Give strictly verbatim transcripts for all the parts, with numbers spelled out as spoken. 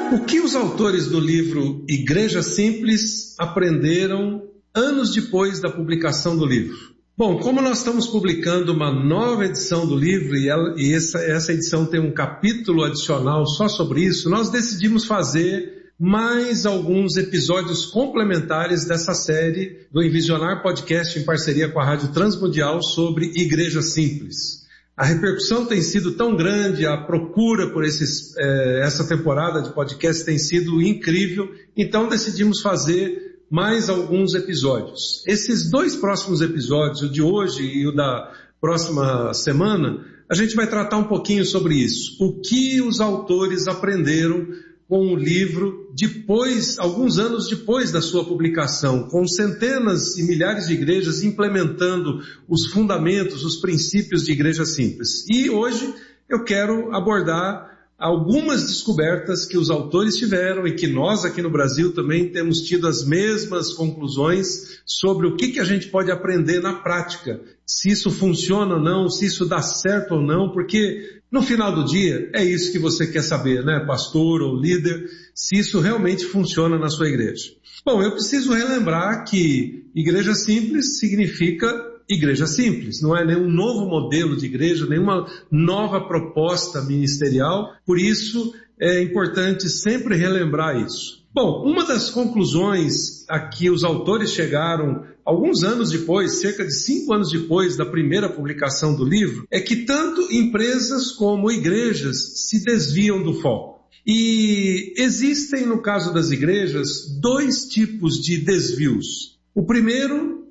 O que os autores do livro Igreja Simples aprenderam anos depois da publicação do livro? Bom, como nós estamos publicando uma nova edição do livro e, ela, e essa, essa edição tem um capítulo adicional só sobre isso, nós decidimos fazer mais alguns episódios complementares dessa série do Envisionar Podcast em parceria com a Rádio Transmundial sobre Igreja Simples. A repercussão tem sido tão grande, a procura por esses, eh, essa temporada de podcast tem sido incrível, então decidimos fazer mais alguns episódios. Esses dois próximos episódios, o de hoje e o da próxima semana, a gente vai tratar um pouquinho sobre isso. O que os autores aprenderam com o livro depois, alguns anos depois da sua publicação, com centenas e milhares de igrejas implementando os fundamentos, os princípios de Igreja Simples. E hoje eu quero abordar algumas descobertas que os autores tiveram e que nós aqui no Brasil também temos tido as mesmas conclusões sobre o que, que a gente pode aprender na prática, se isso funciona ou não, se isso dá certo ou não, porque no final do dia é isso que você quer saber, né, pastor ou líder, se isso realmente funciona na sua igreja. Bom, eu preciso relembrar que Igreja Simples significa igreja simples, não é nenhum novo modelo de igreja, nenhuma nova proposta ministerial, por isso é importante sempre relembrar isso. Bom, uma das conclusões a que os autores chegaram alguns anos depois, cerca de cinco anos depois da primeira publicação do livro, é que tanto empresas como igrejas se desviam do foco. E existem, no caso das igrejas, dois tipos de desvios. O primeiro,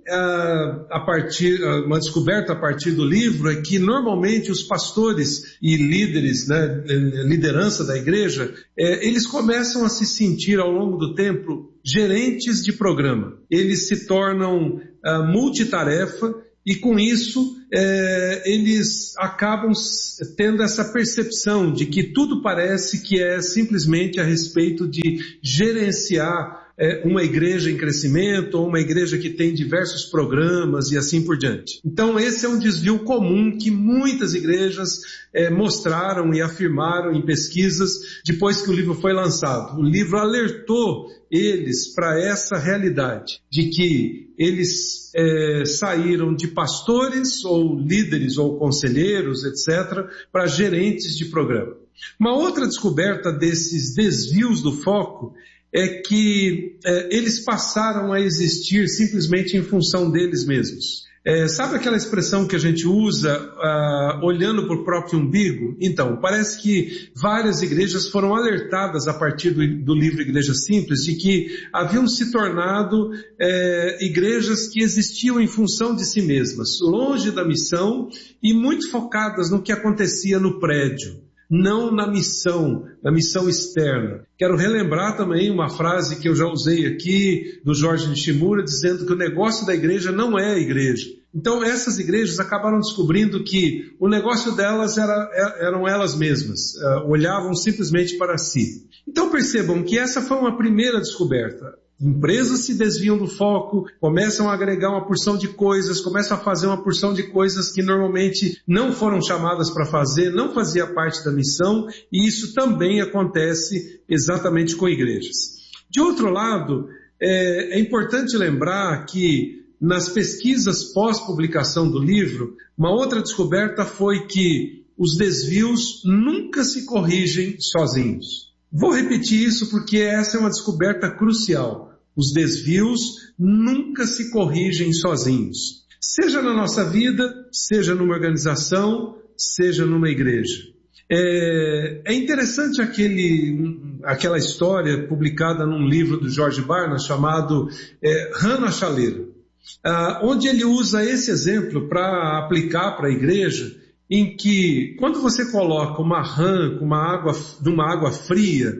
a partir, uma descoberta a partir do livro, é que normalmente os pastores e líderes, né, liderança da igreja, é, eles começam a se sentir ao longo do tempo gerentes de programa. Eles se tornam uh, multitarefa e com isso é, eles acabam tendo essa percepção de que tudo parece que é simplesmente a respeito de gerenciar É uma igreja em crescimento, ou uma igreja que tem diversos programas e assim por diante. Então esse é um desvio comum que muitas igrejas é, mostraram e afirmaram em pesquisas depois que o livro foi lançado. O livro alertou eles para essa realidade, de que eles é, saíram de pastores ou líderes ou conselheiros, etcétera, para gerentes de programa. Uma outra descoberta desses desvios do foco é que é, eles passaram a existir simplesmente em função deles mesmos. É, sabe aquela expressão que a gente usa uh, olhando para o próprio umbigo? Então, parece que várias igrejas foram alertadas a partir do, do livro Igreja Simples de que haviam se tornado é, igrejas que existiam em função de si mesmas, longe da missão e muito focadas no que acontecia no prédio, não na missão, na missão externa. Quero relembrar também uma frase que eu já usei aqui, do Jorge Nishimura, dizendo que o negócio da igreja não é a igreja. Então essas igrejas acabaram descobrindo que o negócio delas era, eram elas mesmas, uh, olhavam simplesmente para si. Então percebam que essa foi uma primeira descoberta. Empresas se desviam do foco, começam a agregar uma porção de coisas, começam a fazer uma porção de coisas que normalmente não foram chamadas para fazer, não fazia parte da missão, e isso também acontece exatamente com igrejas. De outro lado, é, é importante lembrar que nas pesquisas pós-publicação do livro, uma outra descoberta foi que os desvios nunca se corrigem sozinhos. Vou repetir isso porque essa é uma descoberta crucial. Os desvios nunca se corrigem sozinhos. Seja na nossa vida, seja numa organização, seja numa igreja. É, é interessante aquele, aquela história publicada num livro do George Barna chamado é, Rã na Chaleira, ah, onde ele usa esse exemplo para aplicar para a igreja, em que quando você coloca uma rã com uma água, de uma água fria,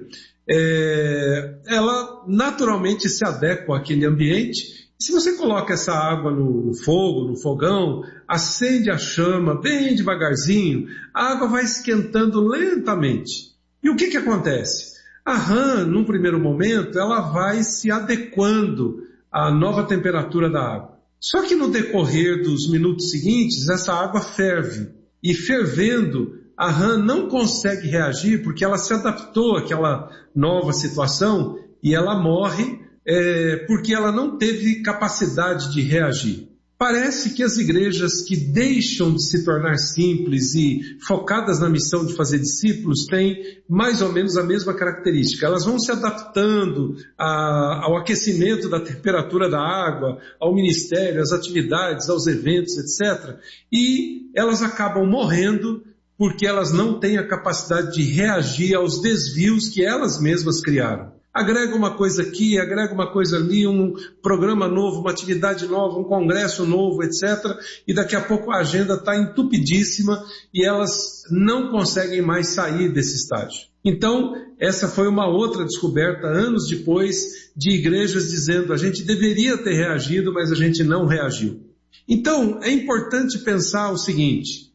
é, ela naturalmente se adequa àquele ambiente. E se você coloca essa água no, no fogo, no fogão, acende a chama bem devagarzinho, a água vai esquentando lentamente. E o que que acontece? A rã, num primeiro momento, ela vai se adequando à nova temperatura da água. Só que no decorrer dos minutos seguintes, essa água ferve. E fervendo, a rã não consegue reagir porque ela se adaptou àquela nova situação e ela morre é, porque ela não teve capacidade de reagir. Parece que as igrejas que deixam de se tornar simples e focadas na missão de fazer discípulos têm mais ou menos a mesma característica. Elas vão se adaptando a, ao aquecimento da temperatura da água, ao ministério, às atividades, aos eventos, etcétera. E elas acabam morrendo porque elas não têm a capacidade de reagir aos desvios que elas mesmas criaram. Agrega uma coisa aqui, agrega uma coisa ali, um programa novo, uma atividade nova, um congresso novo, etcétera. E daqui a pouco a agenda está entupidíssima e elas não conseguem mais sair desse estágio. Então, essa foi uma outra descoberta, anos depois, de igrejas dizendo: a gente deveria ter reagido, mas a gente não reagiu. Então, é importante pensar o seguinte,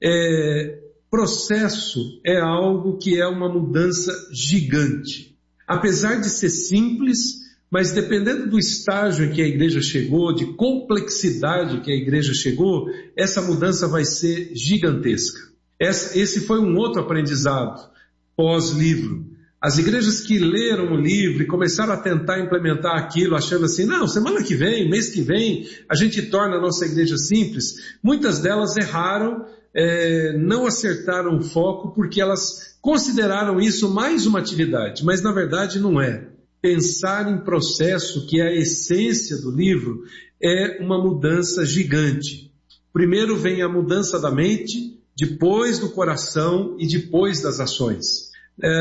é, processo é algo que é uma mudança gigante. Apesar de ser simples, mas dependendo do estágio em que a igreja chegou, de complexidade que a igreja chegou, essa mudança vai ser gigantesca. Esse foi um outro aprendizado pós-livro. As igrejas que leram o livro e começaram a tentar implementar aquilo, achando assim, não, semana que vem, mês que vem, a gente torna a nossa igreja simples, muitas delas erraram, é, não acertaram o foco porque elas consideraram isso mais uma atividade, mas na verdade não é. Pensar em processo, que é a essência do livro, é uma mudança gigante. Primeiro vem a mudança da mente, depois do coração e depois das ações.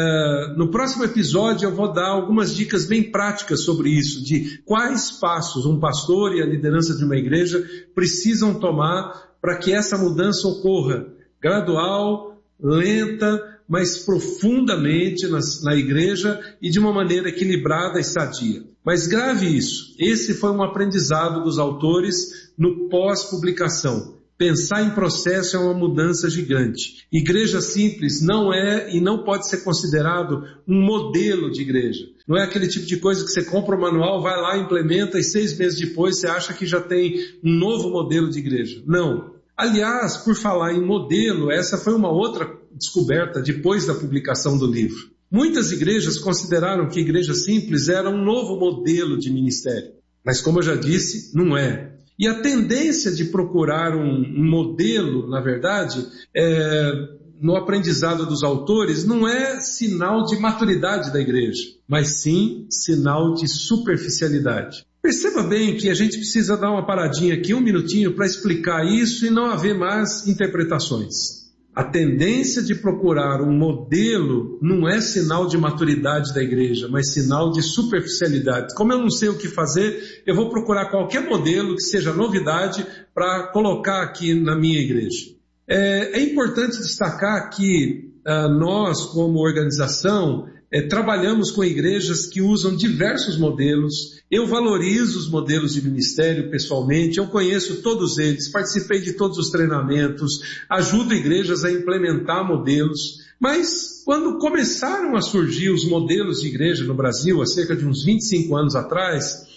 É, no próximo episódio eu vou dar algumas dicas bem práticas sobre isso, de quais passos um pastor e a liderança de uma igreja precisam tomar para que essa mudança ocorra gradual, lenta, mas profundamente na, na igreja e de uma maneira equilibrada e sadia. Mas grave isso, esse foi um aprendizado dos autores no pós-publicação. Pensar em processo é uma mudança gigante. Igreja simples não é e não pode ser considerado um modelo de igreja. Não é aquele tipo de coisa que você compra o manual, vai lá, implementa e seis meses depois você acha que já tem um novo modelo de igreja. Não. Aliás, por falar em modelo, essa foi uma outra descoberta depois da publicação do livro. Muitas igrejas consideraram que a igreja simples era um novo modelo de ministério. Mas como eu já disse, não é. E a tendência de procurar um, um modelo, na verdade, é, no aprendizado dos autores, não é sinal de maturidade da igreja, mas sim sinal de superficialidade. Perceba bem que a gente precisa dar uma paradinha aqui, um minutinho, para explicar isso e não haver mais interpretações. A tendência de procurar um modelo não é sinal de maturidade da igreja, mas sinal de superficialidade. Como eu não sei o que fazer, eu vou procurar qualquer modelo que seja novidade para colocar aqui na minha igreja. É, é importante destacar que ah, nós, como organização, É, trabalhamos com igrejas que usam diversos modelos. Eu valorizo os modelos de ministério pessoalmente, eu conheço todos eles, participei de todos os treinamentos, ajudo igrejas a implementar modelos, mas quando começaram a surgir os modelos de igreja no Brasil, há cerca de uns vinte e cinco anos atrás,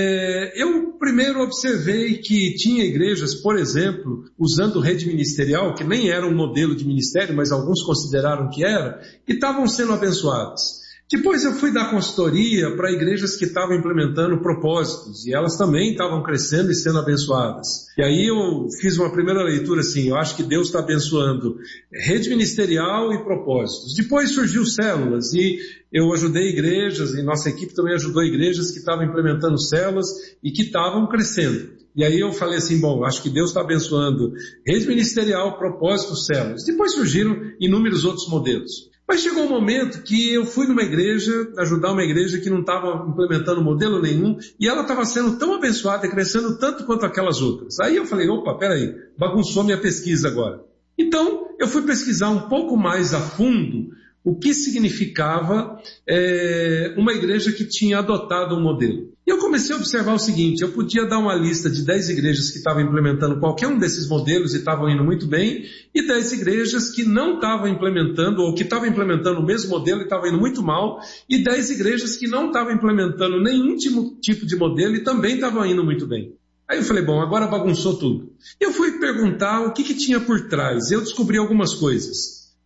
É, eu primeiro observei que tinha igrejas, por exemplo, usando rede ministerial, que nem era um modelo de ministério, mas alguns consideraram que era, e estavam sendo abençoadas. Depois eu fui dar consultoria para igrejas que estavam implementando propósitos, e elas também estavam crescendo e sendo abençoadas. E aí eu fiz uma primeira leitura assim, eu acho que Deus está abençoando rede ministerial e propósitos. Depois surgiu células, e eu ajudei igrejas, e nossa equipe também ajudou igrejas que estavam implementando células e que estavam crescendo. E aí eu falei assim, bom, acho que Deus está abençoando rede ministerial, propósitos, células. Depois surgiram inúmeros outros modelos. Mas chegou um momento que eu fui numa igreja, ajudar uma igreja que não estava implementando modelo nenhum, e ela estava sendo tão abençoada e crescendo tanto quanto aquelas outras. Aí eu falei, opa, peraí, bagunçou minha pesquisa agora. Então eu fui pesquisar um pouco mais a fundo o que significava é, uma igreja que tinha adotado um modelo. E eu comecei a observar o seguinte, eu podia dar uma lista de dez igrejas que estavam implementando qualquer um desses modelos e estavam indo muito bem, e dez igrejas que não estavam implementando, ou que estavam implementando o mesmo modelo e estavam indo muito mal, e dez igrejas que não estavam implementando nenhum tipo de modelo e também estavam indo muito bem. Aí eu falei, bom, agora bagunçou tudo. Eu fui perguntar o que, que tinha por trás, eu descobri algumas coisas.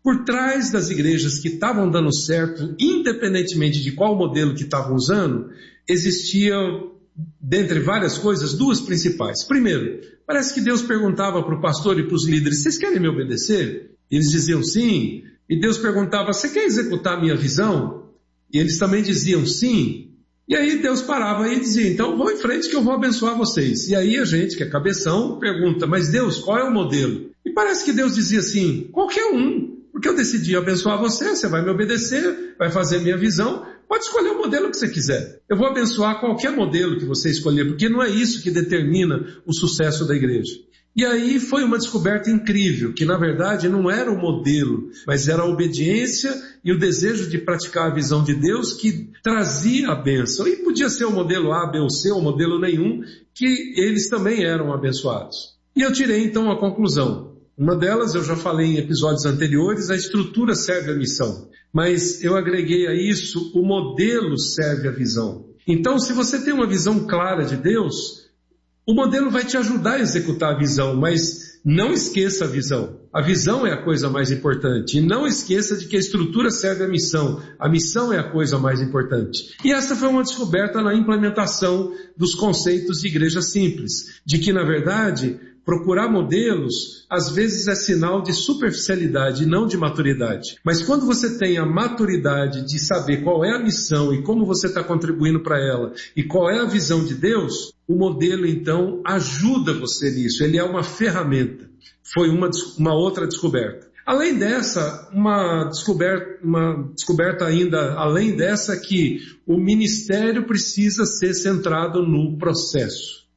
Por trás das igrejas que estavam dando certo, independentemente de qual modelo que estavam usando, existiam, dentre várias coisas, duas principais. Primeiro, parece que Deus perguntava para o pastor e para os líderes: vocês querem me obedecer? E eles diziam sim. E Deus perguntava: você quer executar a minha visão? E eles também diziam sim. E aí Deus parava e dizia: então vão em frente que eu vou abençoar vocês. E aí a gente, que é cabeção, pergunta: mas Deus, qual é o modelo? E parece que Deus dizia assim: qualquer um. Porque eu decidi abençoar você, você vai me obedecer, vai fazer minha visão, pode escolher o modelo que você quiser. Eu vou abençoar qualquer modelo que você escolher, porque não é isso que determina o sucesso da igreja. E aí foi uma descoberta incrível, que na verdade não era o modelo, mas era a obediência e o desejo de praticar a visão de Deus que trazia a bênção. E podia ser o modelo A, B ou C, ou modelo nenhum, que eles também eram abençoados. E eu tirei então a conclusão. Uma delas, eu já falei em episódios anteriores, a estrutura serve à missão. Mas eu agreguei a isso, o modelo serve à visão. Então, se você tem uma visão clara de Deus, o modelo vai te ajudar a executar a visão, mas não esqueça a visão. A visão é a coisa mais importante. E não esqueça de que a estrutura serve à missão. A missão é a coisa mais importante. E essa foi uma descoberta na implementação dos conceitos de igreja simples. De que, na verdade, procurar modelos, às vezes é sinal de superficialidade e não de maturidade. Mas quando você tem a maturidade de saber qual é a missão e como você está contribuindo para ela e qual é a visão de Deus, o modelo então ajuda você nisso, ele é uma ferramenta. Foi uma, uma outra descoberta. Além dessa, uma descoberta, uma descoberta ainda, além dessa, que o ministério precisa ser centrado no processo.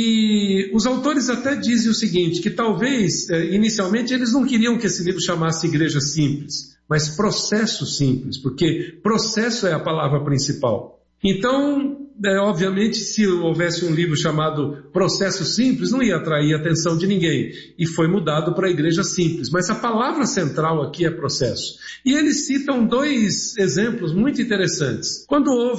E os autores até dizem o seguinte, que talvez, inicialmente, eles não queriam que esse livro chamasse Igreja Simples, mas Processo Simples, porque processo é a palavra principal. Então, é, obviamente, se houvesse um livro chamado Processo Simples, não ia atrair a atenção de ninguém, e foi mudado para Igreja Simples, mas a palavra central aqui é processo. E eles citam dois exemplos muito interessantes. Quando houve